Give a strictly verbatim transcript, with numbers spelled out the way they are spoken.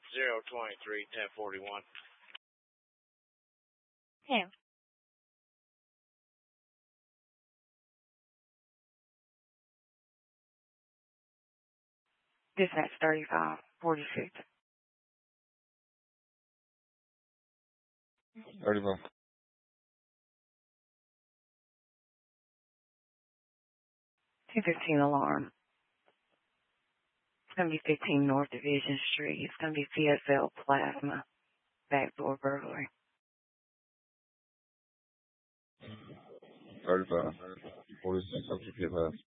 zero twenty-three ten forty-one. Yeah. Dispatch thirty-five forty-six. thirty-five. two fifteen alarm. It's going to be fifteen North Division Street. It's going to be C S L Plasma. Backdoor burglary. thirty-five. forty-six. Up to P F S.